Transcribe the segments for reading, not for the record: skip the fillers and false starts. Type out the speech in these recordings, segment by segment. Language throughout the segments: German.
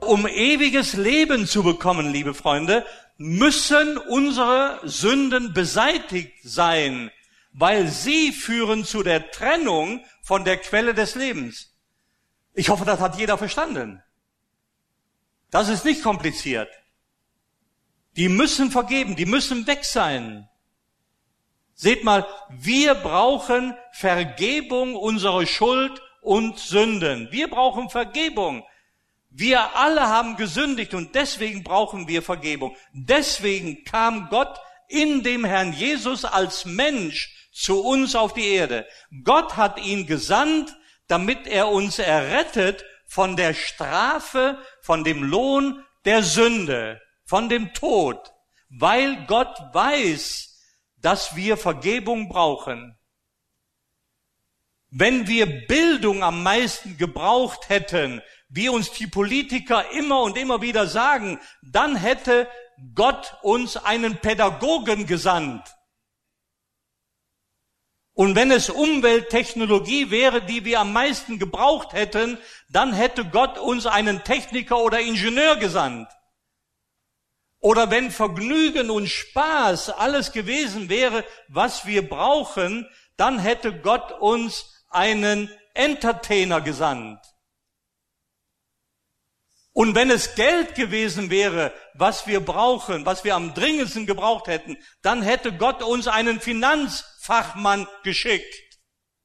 um ewiges Leben zu bekommen, liebe Freunde, müssen unsere Sünden beseitigt sein, weil sie führen zu der Trennung von der Quelle des Lebens. Ich hoffe, das hat jeder verstanden. Das ist nicht kompliziert. Die müssen vergeben, die müssen weg sein. Seht mal, wir brauchen Vergebung unserer Schuld und Sünden. Wir brauchen Vergebung. Wir alle haben gesündigt und deswegen brauchen wir Vergebung. Deswegen kam Gott in dem Herrn Jesus als Mensch zu uns auf die Erde. Gott hat ihn gesandt, damit er uns errettet von der Strafe, von dem Lohn der Sünde, von dem Tod, weil Gott weiß, dass wir Vergebung brauchen. Wenn wir Bildung am meisten gebraucht hätten, wie uns die Politiker immer und immer wieder sagen, dann hätte Gott uns einen Pädagogen gesandt. Und wenn es Umwelttechnologie wäre, die wir am meisten gebraucht hätten, dann hätte Gott uns einen Techniker oder Ingenieur gesandt. Oder wenn Vergnügen und Spaß alles gewesen wäre, was wir brauchen, dann hätte Gott uns einen Entertainer gesandt. Und wenn es Geld gewesen wäre, was wir brauchen, was wir am dringendsten gebraucht hätten, dann hätte Gott uns einen Finanzfachmann geschickt.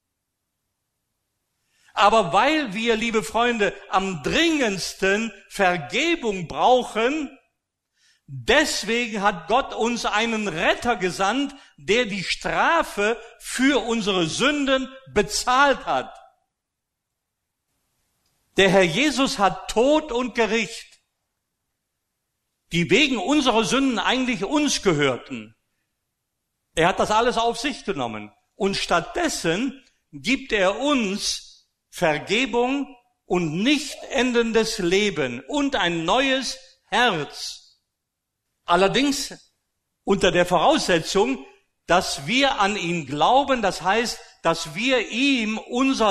Aber weil wir, liebe Freunde, am dringendsten Vergebung brauchen, deswegen hat Gott uns einen Retter gesandt, der die Strafe für unsere Sünden bezahlt hat. Der Herr Jesus hat Tod und Gericht, die wegen unserer Sünden eigentlich uns gehörten. Er hat das alles auf sich genommen. Und stattdessen gibt er uns Vergebung und nicht endendes Leben und ein neues Herz. Allerdings unter der Voraussetzung, dass wir an ihn glauben, das heißt, dass wir ihm unser